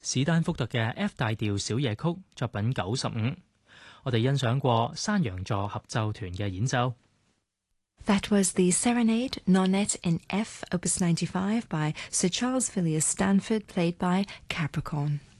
史丹福特嘅 F 大調小夜曲作品95，我哋欣賞過山羊座合奏團嘅演奏。 That was the Serenade Nonette in F, Opus 95 by Sir Charles Villiers Stanford, played by Capricorn.